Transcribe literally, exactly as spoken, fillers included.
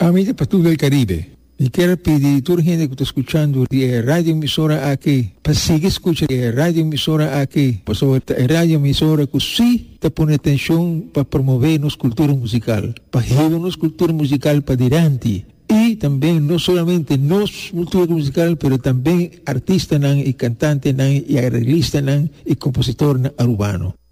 Amiga Pastor del Caribe, y quiero pedir a toda la gente que está escuchando la radio emisora aquí, para seguir escuchando la radio emisora aquí, pues sobre la radio emisora que sí te pone atención para promover nuestra cultura musical, para llevar nuestra cultura musical para adelante. Y también no solamente nuestra cultura musical, pero también artistas y cantantes y arreglistas y compositores urbanos.